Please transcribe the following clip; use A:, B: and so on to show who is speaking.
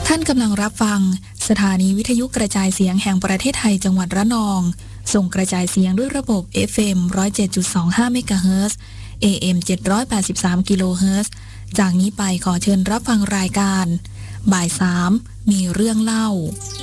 A: ท่านกำลังรับฟังสถานีวิทยุกระจายเสียงแห่งประเทศไทยจังหวัดระนองส่งกระจายเสียงด้วยระบบ FM 107.25 เมกะเฮิรตซ์ AM 783 กิโลเฮิรตซ์ จากนี้ไปขอเชิญรับฟังรายการบ่าย 3 มีเรื่องเล่า